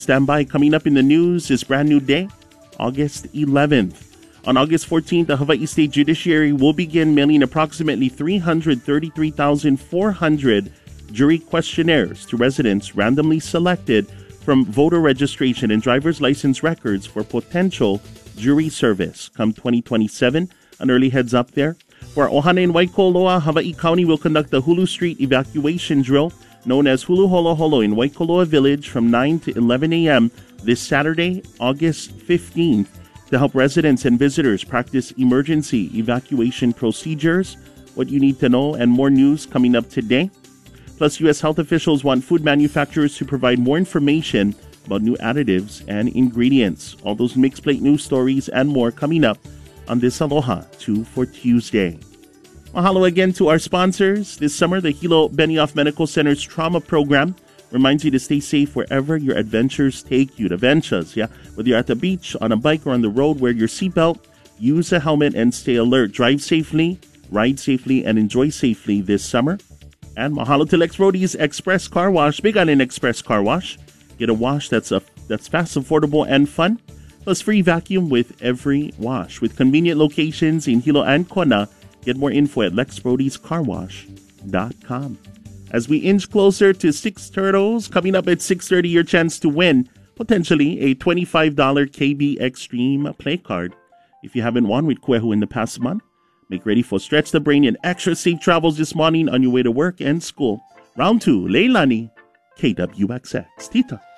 Stand by. Coming up in the news is brand new day, August 11th. On August 14th, the Hawaii State Judiciary will begin mailing approximately 333,400 jury questionnaires to residents randomly selected from voter registration and driver's license records for potential jury service come 2027. An early heads up there. For Ohana and Waikoloa, Hawaii County will conduct the Hulu Street evacuation drill known as Hulu Holo Holo in Waikoloa Village from 9 to 11 a.m. this Saturday, August 15th, to help residents and visitors practice emergency evacuation procedures. What you need to know and more news coming up today. Plus, U.S. health officials want food manufacturers to provide more information about new additives and ingredients. All those mixed plate news stories and more coming up on this Aloha 2 for Tuesday. Mahalo again to our sponsors. This summer, the Hilo Benioff Medical Center's trauma program reminds you to stay safe wherever your adventures take you. The ventures, yeah? Whether you're at the beach, on a bike, or on the road, wear your seatbelt, use a helmet, and stay alert. Drive safely, ride safely, and enjoy safely this summer. And mahalo to Lex Rody's Express Car Wash. Big on an Express Car Wash. Get a wash that's fast, affordable, and fun. Plus free vacuum with every wash. With convenient locations in Hilo and Kona. Get more info at lexbrodyscarwash.com. As we inch closer to Six Turtles, coming up at 6:30, your chance to win potentially a $25 KB Extreme play card. If you haven't won with Kuehu in the past month, make ready for Stretch the Brain and extra safe travels this morning on your way to work and school. Round 2, Leilani, KWXX. Tita.